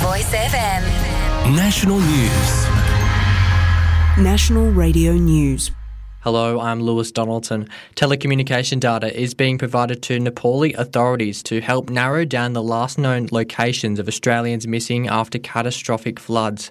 Voice FM. National News. National Radio News. Hello, I'm Lewis Donaldson. Telecommunication data is being provided to Nepali authorities to help narrow down the last known locations of Australians missing after catastrophic floods.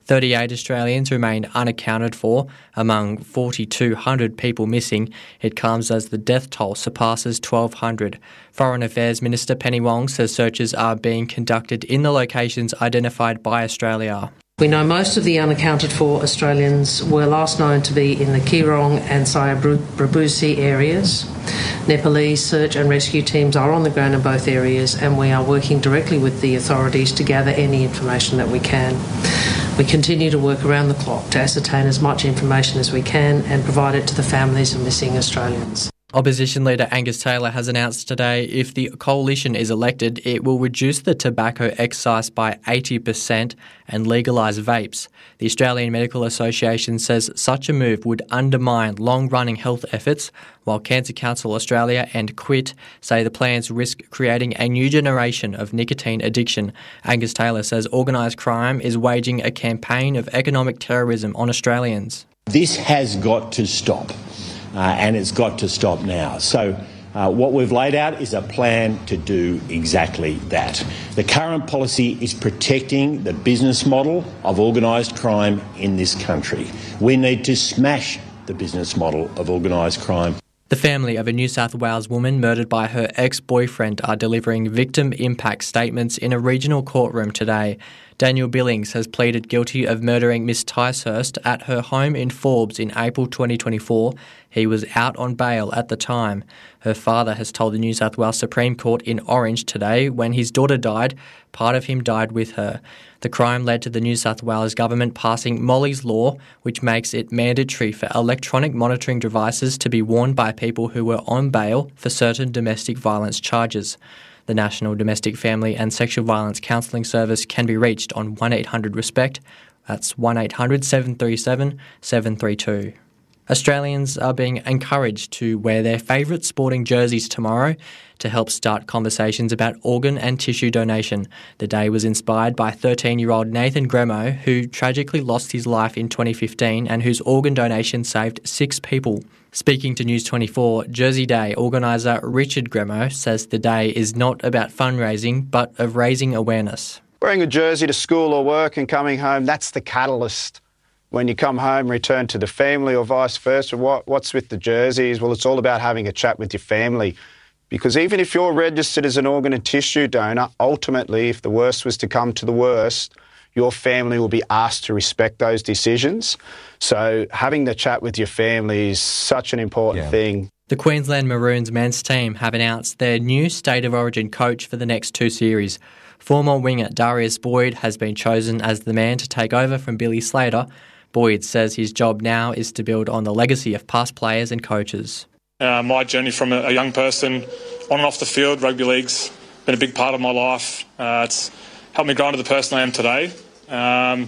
38 Australians remain unaccounted for among 4,200 people missing. It comes as the death toll surpasses 1,200. Foreign Affairs Minister Penny Wong says searches are being conducted in the locations identified by Australia. We know most of the unaccounted for Australians were last known to be in the Keerong and Sayabrabusi areas. Nepalese search and rescue teams are on the ground in both areas, and we are working directly with the authorities to gather any information that we can. We continue to work around the clock to ascertain as much information as we can and provide it to the families of missing Australians. Opposition leader Angus Taylor has announced today if the coalition is elected, it will reduce the tobacco excise by 80% and legalise vapes. The Australian Medical Association says such a move would undermine long-running health efforts, while Cancer Council Australia and QUIT say the plans risk creating a new generation of nicotine addiction. Angus Taylor says organised crime is waging a campaign of economic terrorism on Australians. This has got to stop. And it's got to stop now. So what we've laid out is a plan to do exactly that. The current policy is protecting the business model of organised crime in this country. We need to smash the business model of organised crime. The family of a New South Wales woman murdered by her ex-boyfriend are delivering victim impact statements in a regional courtroom today. Daniel Billings has pleaded guilty of murdering Miss Ticehurst at her home in Forbes in April 2024. He was out on bail at the time. Her father has told the New South Wales Supreme Court in Orange today when his daughter died, part of him died with her. The crime led to the New South Wales government passing Molly's Law, which makes it mandatory for electronic monitoring devices to be worn by people who were on bail for certain domestic violence charges. The National Domestic Family and Sexual Violence Counselling Service can be reached on 1800-RESPECT. That's 1800 737 732. Australians are being encouraged to wear their favourite sporting jerseys tomorrow to help start conversations about organ and tissue donation. The day was inspired by 13-year-old Nathan Gremo, who tragically lost his life in 2015 and whose organ donation saved 6 people. Speaking to News 24, Jersey Day organiser Richard Gremo says the day is not about fundraising but of raising awareness. Wearing a jersey to school or work and coming home, that's the catalyst. When you come home, return to the family or vice versa, what's with the jerseys? Well, it's all about having a chat with your family. Because even if you're registered as an organ and tissue donor, ultimately, if the worst was to come to the worst, your family will be asked to respect those decisions. So having the chat with your family is such an important thing. The Queensland Maroons men's team have announced their new State of Origin coach for the next 2 series. Former winger Darius Boyd has been chosen as the man to take over from Billy Slater. Boyd says his job now is to build on the legacy of past players and coaches. My journey from a young person on and off the field, rugby league's been a big part of my life. It's helped me grow into the person I am today. And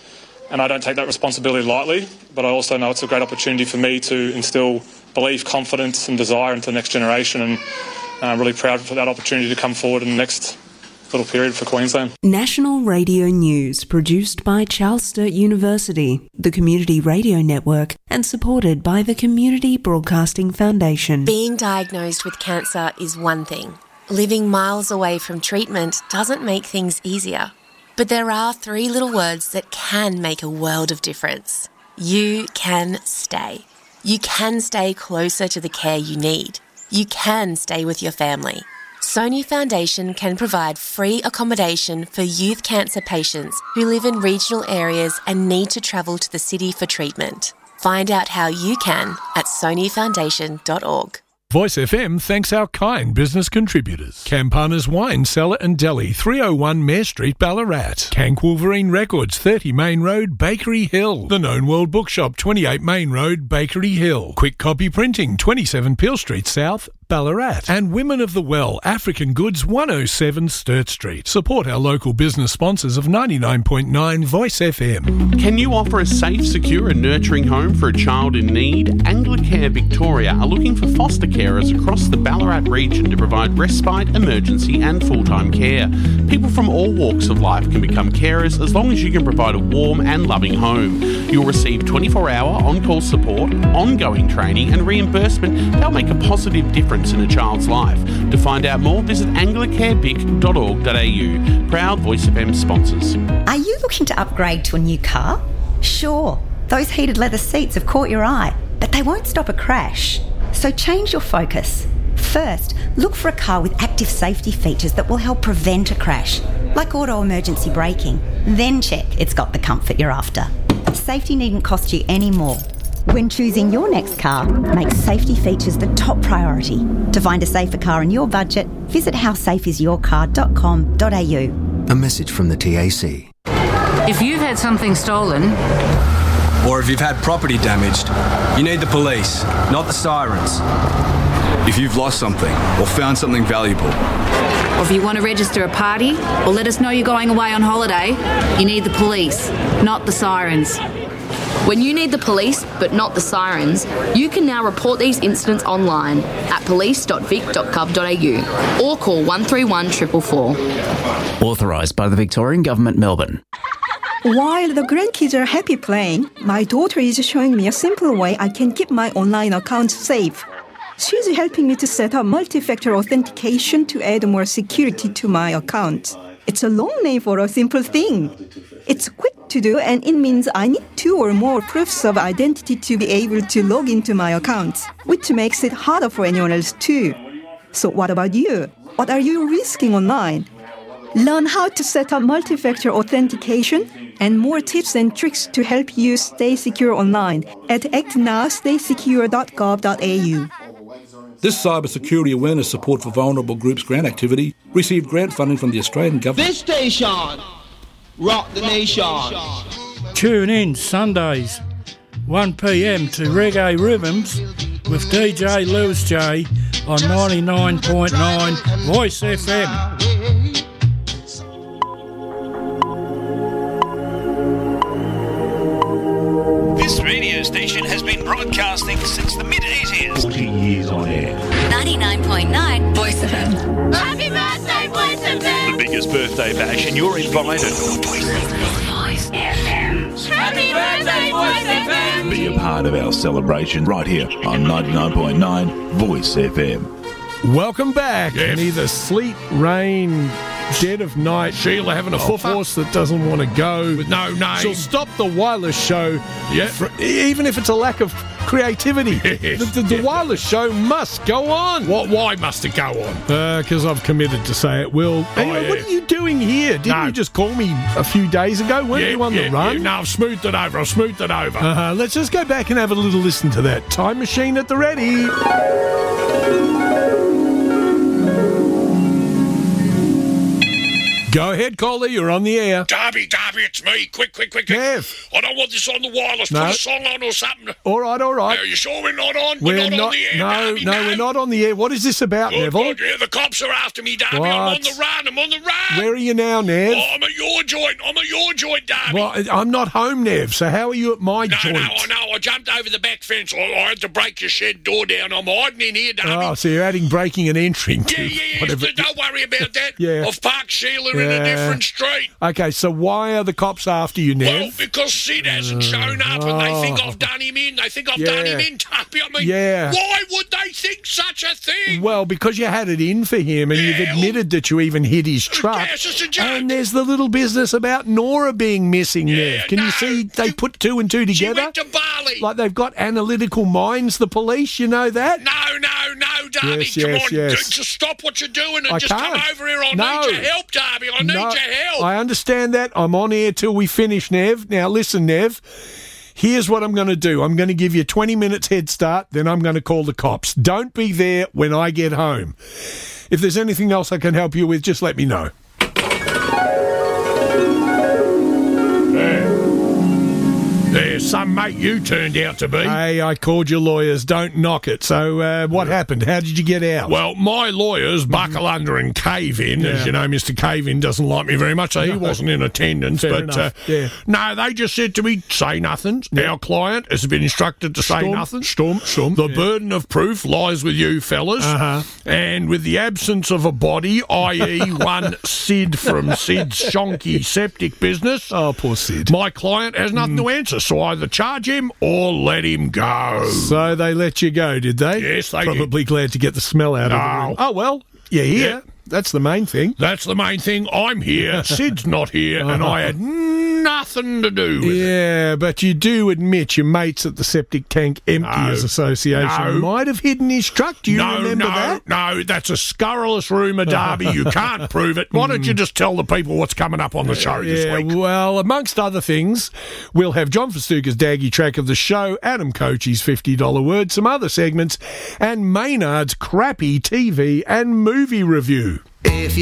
I don't take that responsibility lightly, but I also know it's a great opportunity for me to instill belief, confidence and desire into the next generation, and I'm really proud for that opportunity to come forward in the next little period for Queensland. National Radio News, produced by Charles Sturt University, the Community Radio Network, and supported by the Community Broadcasting Foundation. Being diagnosed with cancer is one thing. Living miles away from treatment doesn't make things easier. But there are 3 little words that can make a world of difference. You can stay. You can stay closer to the care you need. You can stay with your family. Sony Foundation can provide free accommodation for youth cancer patients who live in regional areas and need to travel to the city for treatment. Find out how you can at sonyfoundation.org. Voice FM thanks our kind business contributors. Campana's Wine Cellar and Deli, 301 Mare Street, Ballarat. Cank Wolverine Records, 30 Main Road, Bakery Hill. The Known World Bookshop, 28 Main Road, Bakery Hill. Quick Copy Printing, 27 Peel Street South, Ballarat. And Women of the Well, African Goods, 107 Sturt Street. Support our local business sponsors of 99.9 Voice FM. Can you offer a safe, secure and nurturing home for a child in need? Anglicare Victoria are looking for foster carers across the Ballarat region to provide respite, emergency and full-time care. People from all walks of life can become carers as long as you can provide a warm and loving home. You'll receive 24-hour on-call support, ongoing training and reimbursement to help make a positive difference in a child's life. To find out more, visit anglicarevic.org.au. Proud Voice FM sponsors. Are you looking to upgrade to a new car? Sure, those heated leather seats have caught your eye, but they won't stop a crash. So change your focus. First, look for a car with active safety features that will help prevent a crash, like auto emergency braking. Then check it's got the comfort you're after. Safety needn't cost you any more. When choosing your next car, make safety features the top priority. To find a safer car in your budget, visit howsafeisyourcar.com.au. A message from the TAC. If you've had something stolen, or if you've had property damaged, you need the police, not the sirens. If you've lost something or found something valuable, or if you want to register a party or let us know you're going away on holiday, you need the police, not the sirens. When you need the police, but not the sirens, you can now report these incidents online at police.vic.gov.au or call 131 444. Authorised by the Victorian Government, Melbourne. While the grandkids are happy playing, my daughter is showing me a simple way I can keep my online account safe. She's helping me to set up multi-factor authentication to add more security to my account. It's a long name for a simple thing. It's quick to do, and it means I need 2 or more proofs of identity to be able to log into my account, which makes it harder for anyone else too. So what about you? What are you risking online? Learn how to set up multi-factor authentication and more tips and tricks to help you stay secure online at actnowstaysecure.gov.au. This cybersecurity awareness support for vulnerable groups grant activity received grant funding from the Australian Government. This station, rock the nation. Tune in Sundays, 1 p.m. to Reggae Rhythms with DJ Lewis J on 99.9 Voice FM. This radio station has been broadcasting since the mid-80s. 40 years on air. 99.9 Voice FM. Happy birthday, Voice FM! The biggest birthday bash, and you're invited. Voice FM. Happy birthday, Voice FM! Be a part of our celebration right here on 99.9 Voice FM. Welcome back. Yes. And either sleet, rain, dead of night, Sheila having a foot horse that doesn't want to go. With no name. She'll stop the wireless show, even if it's a lack of creativity. Yes. The wireless show must go on. Why must it go on? Because I've committed to say it will. Anyway, what are you doing here? Didn't you just call me a few days ago? Weren't you on the run? No, I've smoothed it over. Let's just go back and have a little listen to that. Time machine at the ready. Go ahead, caller. You're on the air. Darby, it's me. Quick. Nev. I don't want this on the wireless. No. Put a song on or something. All right. Are you sure we're not on? We're not on the air, Darby. No, we're not on the air. What is this about, Neville? God, yeah, the cops are after me, Darby. What? I'm on the run. Where are you now, Nev? Oh, I'm at your joint, Darby. Well, I'm not home, Nev, so how are you at my joint? No, I know. I jumped over the back fence. I had to break your shed door down. I'm hiding in here, Darby. Oh, so you're adding breaking and entering to whatever. Don't worry about that. Yeah. I've parked Sheila in a different street. Okay, so why are the cops after you, Nev? Well, because Sid hasn't shown up and they think I've done him in. They think I've done him in, Darby. I mean, why would they think such a thing? Well, because you had it in for him and you've admitted that you even hit his truck. It's just a joke. And there's the little business about Nora being missing, Nev. Can you see they put 2 and 2 together? She went to Bali. Like they've got analytical minds, the police, you know that? No, Darby. Come on, just stop what you're doing and just come over here. I need your help, Darby. I need your help. I understand that. I'm on air till we finish, Nev. Now, listen, Nev. Here's what I'm going to do. I'm going to give you 20 minutes head start, then I'm going to call the cops. Don't be there when I get home. If there's anything else I can help you with, just let me know. There, some mate you turned out to be. Hey, I called your lawyers. Don't knock it. So what happened? How did you get out? Well, my lawyers buckle under and cave in. As you know, Mr. Cave-In doesn't like me very much, so he wasn't in attendance. Fair but enough. no, they just said to me, say nothing. Our client has been instructed to say nothing. The burden of proof lies with you fellas. And with the absence of a body, i.e. one Sid from Sid's Shonky septic business. Oh, poor Sid. My client has nothing to answer, so either charge him or let him go. So they let you go, did they? Yes, they Probably glad to get the smell out of the room. Oh, well, you're here. Yeah. That's the main thing. That's the main thing. I'm here. Sid's not here, and I had nothing to do with it. Yeah, but you do admit your mates at the Septic Tank Emptiers Association might have hidden his truck. Do you remember that? No, that's a scurrilous rumour, Darby. You can't prove it. Why don't you just tell the people what's coming up on the show this week? Well, amongst other things, we'll have John Festuca's Daggy track of the show, Adam Coachey's $50 word, some other segments, and Maynard's crappy TV and movie review.